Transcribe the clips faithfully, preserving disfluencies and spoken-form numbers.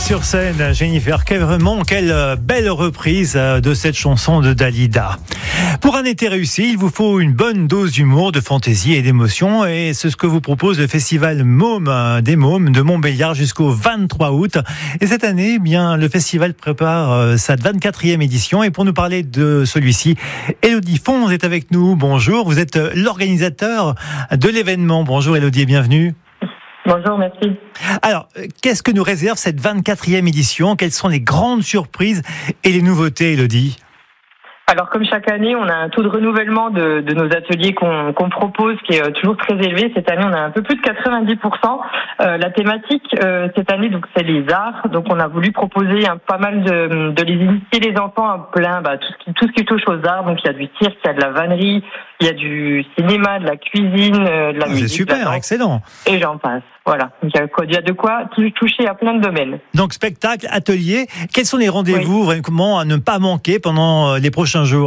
sur scène, Jennifer Clément, quelle belle reprise de cette chanson de Dalida. Pour un été réussi, il vous faut une bonne dose d'humour, de fantaisie et d'émotion, et c'est ce que vous propose le festival Môme des Mômes de Montbéliard jusqu'au vingt-trois août. Et cette année, eh bien, le festival prépare sa vingt-quatrième édition, et pour nous parler de celui-ci, Élodie Fonz est avec nous. Bonjour, vous êtes l'organisateur de l'événement. Bonjour Élodie et bienvenue. Bonjour, merci. Alors, qu'est-ce que nous réserve cette vingt-quatrième édition ? Quelles sont les grandes surprises et les nouveautés, Élodie ? Alors, comme chaque année, on a un taux de renouvellement de, de nos ateliers qu'on, qu'on propose qui est toujours très élevé. Cette année, on a un peu plus de quatre-vingt-dix pour cent. Euh, la thématique euh, cette année, donc, c'est les arts. Donc, on a voulu proposer un, pas mal de, de les initier les enfants à plein, bah, tout ce qui, tout ce qui touche aux arts. Donc, il y a du cirque, il y a de la vannerie, il y a du cinéma, de la cuisine, euh, de la ah, musique. C'est super, excellent. Et j'en passe. Voilà. Donc, il y a de quoi toucher à plein de domaines. Donc, spectacle, atelier. Quels sont les rendez-vous oui. vraiment à ne pas manquer pendant les prochains jours ?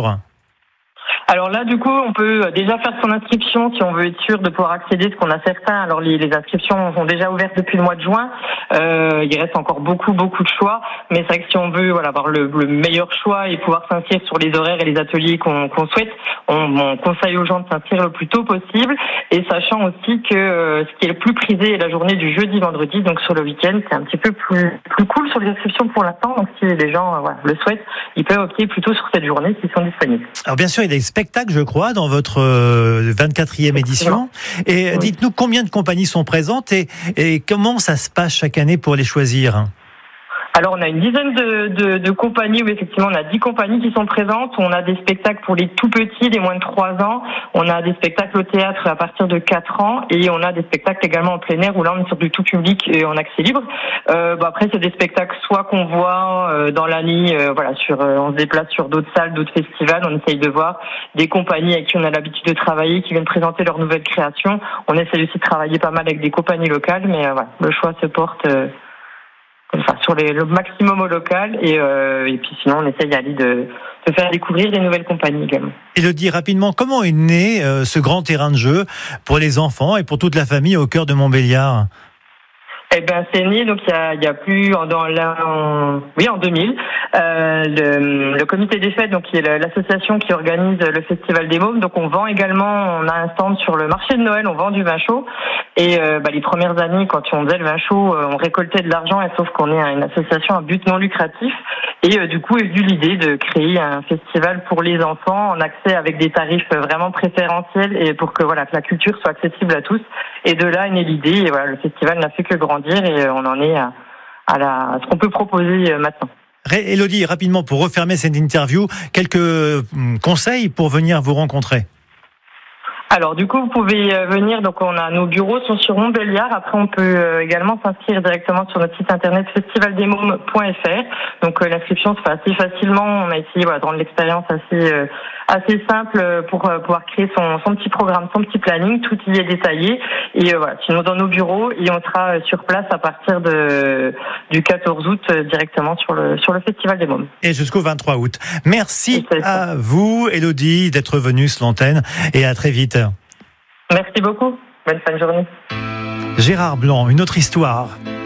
Alors là, du coup, on peut déjà faire son inscription si on veut être sûr de pouvoir accéder, parce qu'on a certains. Alors les, les inscriptions sont déjà ouvertes depuis le mois de juin. Euh, il reste encore beaucoup, beaucoup de choix. Mais c'est vrai que si on veut voilà, avoir le, le meilleur choix et pouvoir s'inscrire sur les horaires et les ateliers qu'on, qu'on souhaite, on, on conseille aux gens de s'inscrire le plus tôt possible. Et sachant aussi que euh, ce qui est le plus prisé est la journée du jeudi-vendredi, donc sur le week-end, c'est un petit peu plus, plus cool sur les inscriptions pour l'instant. Donc si les gens euh, voilà, le souhaitent, ils peuvent opter plutôt sur cette journée s'ils sont disponibles. Alors bien sûr, il y a des spectacles, je crois, dans votre vingt-quatrième édition. Et oui. Dites-nous combien de compagnies sont présentes et, et comment ça se passe chaque année pour les choisir ? Alors, on a une dizaine de, de, de compagnies, où effectivement, on a dix compagnies qui sont présentes. On a des spectacles pour les tout petits, les moins de trois ans. On a des spectacles au théâtre à partir de quatre ans. Et on a des spectacles également en plein air, où là, on est sur du tout public et en accès libre. Euh, bon, après, c'est des spectacles soit qu'on voit euh, dans l'année, euh, voilà, sur, euh, on se déplace sur d'autres salles, d'autres festivals. On essaye de voir des compagnies avec qui on a l'habitude de travailler, qui viennent présenter leurs nouvelles créations. On essaye aussi de travailler pas mal avec des compagnies locales, mais euh, voilà, le choix se porte... Euh, Enfin, sur les, le maximum au local et, euh, et puis sinon on essaye aller de, de faire découvrir des nouvelles compagnies également. Élodie, rapidement, comment est né euh, ce grand terrain de jeu pour les enfants et pour toute la famille au cœur de Montbéliard ? Eh ben c'est né donc il y a il y a plus dans la en, oui en deux mille euh, le, le comité des fêtes donc qui est l'association qui organise le festival des Mômes, donc on vend également, on a un stand sur le marché de Noël, on vend du vin chaud et euh, bah, les premières années quand on faisait le vin chaud on récoltait de l'argent et sauf qu'on est une association à but non lucratif et euh, du coup est venue l'idée de créer un festival pour les enfants en accès avec des tarifs vraiment préférentiels et pour que voilà que la culture soit accessible à tous et de là est née l'idée et voilà le festival n'a fait que grandir et on en est à, à, la, à ce qu'on peut proposer maintenant. Élodie, rapidement, pour refermer cette interview, quelques conseils pour venir vous rencontrer. Alors du coup vous pouvez venir, donc on a nos bureaux sont sur Montbéliard, après on peut également s'inscrire directement sur notre site internet festival des mômes point f r. Donc euh, l'inscription se fait assez facilement, on a essayé voilà, de rendre l'expérience assez euh, assez simple pour euh, pouvoir créer son, son petit programme, son petit planning, tout y est détaillé et euh, voilà, sinon dans nos bureaux et on sera sur place à partir de du quatorze août euh, directement sur le sur le festival des mômes. Et jusqu'au vingt-trois août. Merci à vous Élodie d'être venue sur l'antenne et à très vite. Merci beaucoup. Bonne fin de journée. Gérard Blanc, une autre histoire.